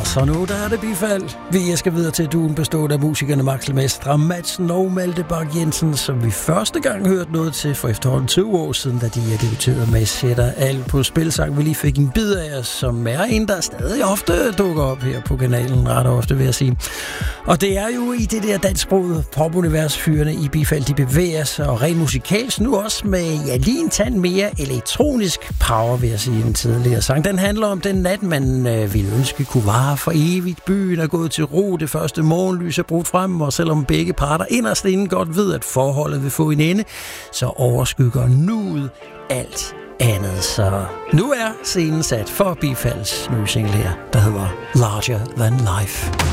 Så nu der er det bifald. Vi skal videre til duen bestående af musikerne Maxel Mestre, Madsen og Malte Bak Jensen, som vi første gang hørte noget til for efterhånden 20 år siden, da de debuterede med Sætter alt på spilsang. Vi lige fik en bid af os, som er en, der stadig ofte dukker op her på kanalen, ret ofte vil jeg sige. Og det er jo i det der dansksprogede popunivers, fyrene i bifald, de bevæger sig, og rent musikalsk nu også med lige en tand mere elektronisk power, vil jeg sige, en tidligere sang. Den handler om den nat, man ville ønske kunne vare for evigt. Byen er gået til ro, det første morgenlys er brudt frem, og selvom begge parter inderst inden godt ved, at forholdet vil få en ende, så overskygger nuet alt andet. Så nu er scenen sat for bifalds nye single her, der hedder Larger Than Life.